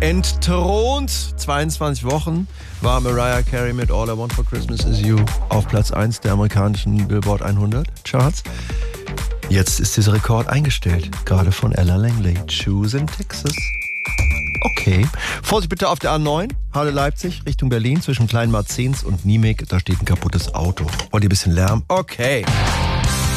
Entthront. 22 Wochen war Mariah Carey mit All I Want for Christmas Is You auf Platz 1 der amerikanischen Billboard 100 Charts. Jetzt ist dieser Rekord eingestellt, gerade von Ella Langley. Choose in Texas. Okay. Vorsicht bitte auf der A9, Halle Leipzig, Richtung Berlin, zwischen Kleinmarzens und Niemeg. Da steht ein kaputtes Auto. Wollt ihr ein bisschen Lärm? Okay.